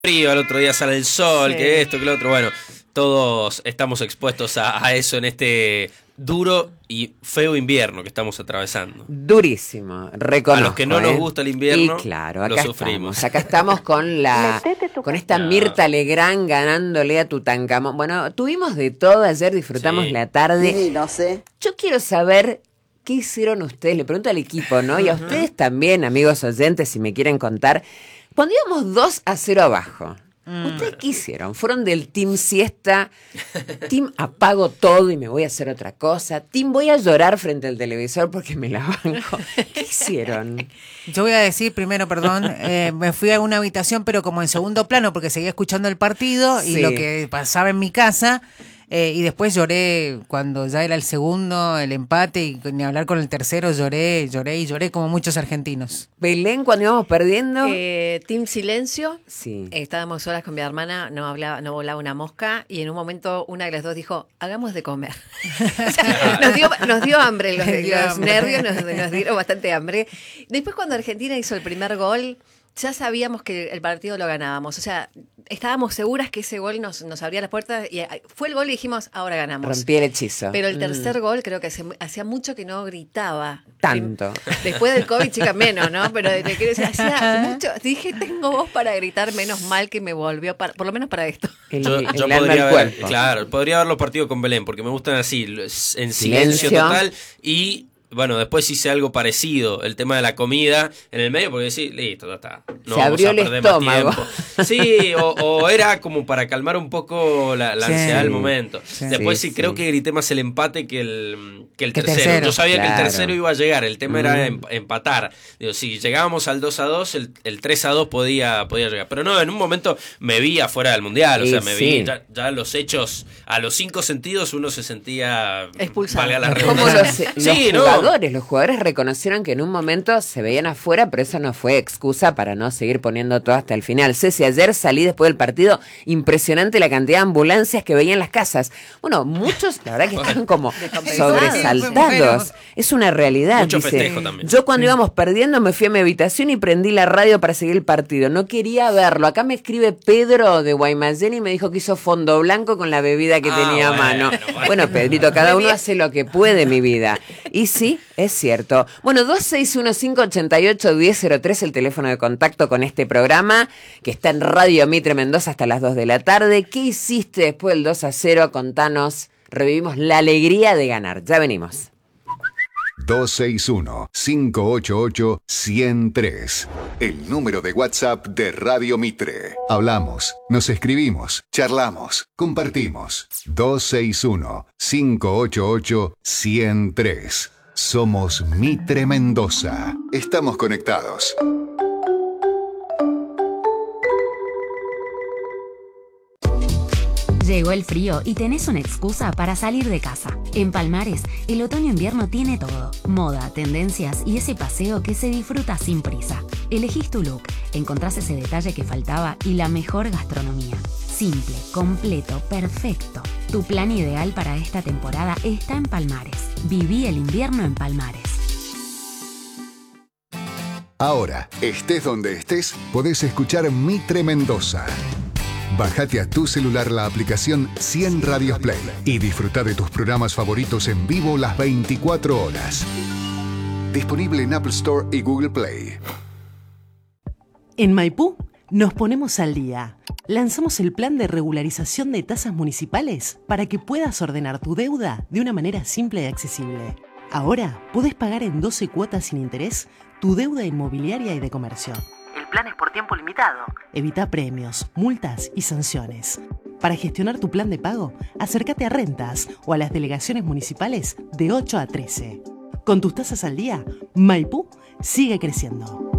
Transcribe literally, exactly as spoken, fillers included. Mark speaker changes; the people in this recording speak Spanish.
Speaker 1: frío, al otro día sale el sol,
Speaker 2: Sí.
Speaker 1: que esto, que lo otro. Bueno, todos estamos expuestos a, a eso en este duro y feo invierno que estamos atravesando.
Speaker 3: Durísimo, reconozco.
Speaker 1: A los que no
Speaker 3: ¿eh?
Speaker 1: nos gusta el invierno,
Speaker 3: y claro,
Speaker 1: lo
Speaker 3: acá
Speaker 1: sufrimos.
Speaker 3: estamos. Acá estamos con la con esta
Speaker 1: No.
Speaker 3: Mirta Legrand ganándole a Tutankamón. Bueno, tuvimos de todo ayer, disfrutamos
Speaker 1: Sí.
Speaker 3: la tarde.
Speaker 4: Sí, no sé.
Speaker 3: Yo quiero saber qué hicieron ustedes. Le pregunto al equipo, ¿no? Y a ustedes también, amigos oyentes, si me quieren contar. Cuando íbamos dos a cero abajo, ¿ustedes qué hicieron? ¿Fueron del team siesta? ¿Team apago todo y me voy a hacer otra cosa? ¿Team voy a llorar frente al televisor porque me la banco? ¿Qué hicieron?
Speaker 2: Yo voy a decir primero, perdón, eh, me fui a una habitación, pero como en segundo plano, porque seguía escuchando el partido y
Speaker 3: Sí.
Speaker 2: lo que pasaba en mi casa. Eh, y después lloré cuando ya era el segundo, el empate, y ni hablar con el tercero, lloré, lloré y lloré como muchos argentinos.
Speaker 3: Belén, cuando íbamos perdiendo.
Speaker 5: Eh, Team Silencio.
Speaker 3: Sí.
Speaker 5: Eh, Estábamos solas con mi hermana, no hablaba, no volaba una mosca y en un momento una de las dos dijo, hagamos de comer. O sea, nos, dio, nos dio hambre, los,
Speaker 2: Dio
Speaker 5: los
Speaker 2: hambre.
Speaker 5: nervios nos, nos dieron bastante hambre. Después cuando Argentina hizo el primer gol, ya sabíamos que el partido lo ganábamos. O sea, estábamos seguras que ese gol nos, nos abría las puertas y fue el gol y dijimos, ahora ganamos.
Speaker 3: Rompí el hechizo.
Speaker 5: Pero el tercer gol creo que hace- hacía mucho que no gritaba.
Speaker 3: Tanto.
Speaker 5: Después del COVID, chica, menos, ¿no? Pero te quiero decir, hacía mucho. Dije, tengo voz para gritar, menos mal que me volvió, para, por lo menos para esto.
Speaker 3: El,
Speaker 1: Yo,
Speaker 3: el
Speaker 1: yo
Speaker 3: alma
Speaker 1: podría
Speaker 3: al
Speaker 1: haber,
Speaker 3: cuerpo.
Speaker 1: claro, podría haberlo partido con Belén, porque me gustan así, en silencio,
Speaker 3: Silencio.
Speaker 1: total. Y bueno, después hice algo parecido, el tema de la comida en el medio, porque decís, listo, ya está. No
Speaker 3: Se
Speaker 1: vamos
Speaker 3: abrió
Speaker 1: a
Speaker 3: el
Speaker 1: perder más
Speaker 3: estómago.
Speaker 1: tiempo. Sí, o, o era como para calmar un poco la, la
Speaker 2: Sí.
Speaker 1: ansiedad del momento.
Speaker 2: Sí.
Speaker 1: Después sí,
Speaker 3: Sí,
Speaker 1: creo
Speaker 3: sí.
Speaker 1: que grité más el empate que el, que el
Speaker 2: Que
Speaker 1: tercero.
Speaker 2: tercero.
Speaker 1: Yo sabía que
Speaker 3: Claro.
Speaker 1: el tercero iba a llegar, el tema era
Speaker 3: Mm.
Speaker 1: em- empatar. Digo, si llegábamos al dos a dos, el, el tres a dos podía, podía llegar. Pero no, en un momento me vi afuera del Mundial, o
Speaker 3: Sí,
Speaker 1: sea, me
Speaker 3: sí.
Speaker 1: vi ya, ya los hechos, a los cinco sentidos uno se sentía
Speaker 5: Expulsado.
Speaker 1: valga la
Speaker 3: Como
Speaker 1: redundancia.
Speaker 3: los, los
Speaker 1: Sí, ¿no?
Speaker 3: jugadores, los jugadores reconocieron que en un momento se veían afuera, pero eso no fue excusa para no seguir poniendo todo hasta el final. Ceci, ayer salí después del partido, impresionante la cantidad de ambulancias que veía en las casas. Bueno, muchos, la verdad que están como sobresaltados. Es una realidad,
Speaker 1: Mucho
Speaker 3: dice.
Speaker 1: festejo también.
Speaker 3: Yo cuando íbamos perdiendo me fui a mi habitación y prendí la radio para seguir el partido. No quería verlo. Acá me escribe Pedro de Guaymallén y me dijo que hizo fondo blanco con la bebida que
Speaker 1: Ah,
Speaker 3: tenía a
Speaker 1: bueno,
Speaker 3: mano.
Speaker 1: bueno.
Speaker 3: Bueno, Pedrito, cada uno hace lo que puede, mi vida. Y sí, es cierto. Bueno, dos seis uno cinco ocho ocho uno cero cero tres, el teléfono de contacto con este programa, que está en Radio Mitre Mendoza hasta las dos de la tarde. ¿Qué hiciste después del dos a cero? Contanos. Revivimos la alegría de ganar. Ya venimos.
Speaker 6: dos seis uno cinco ocho ocho uno cero tres. El número de WhatsApp de Radio Mitre. Hablamos, nos escribimos, charlamos, compartimos. dos seis uno cinco ocho ocho uno cero tres. Somos Mitre Mendoza. Estamos conectados.
Speaker 7: Llegó el frío y tenés una excusa para salir de casa. En Palmares, el otoño-invierno tiene todo. Moda, tendencias y ese paseo que se disfruta sin prisa. Elegís tu look, encontrás ese detalle que faltaba y la mejor gastronomía. Simple, completo, perfecto. Tu plan ideal para esta temporada está en Palmares. Viví el invierno en Palmares.
Speaker 6: Ahora, estés donde estés, podés escuchar Mitre Mendoza. Bájate a tu celular la aplicación cien Radios Play y disfruta de tus programas favoritos en vivo las veinticuatro horas. Disponible en Apple Store y Google Play.
Speaker 8: En Maipú nos ponemos al día. Lanzamos el plan de regularización de tasas municipales para que puedas ordenar tu deuda de una manera simple y accesible. Ahora podés pagar en doce cuotas sin interés tu deuda inmobiliaria y de comercio. El plan es por tiempo limitado. Evita premios, multas y sanciones. Para gestionar tu plan de pago, acércate a Rentas o a las delegaciones municipales de ocho a trece. Con tus tasas al día, Maipú sigue creciendo.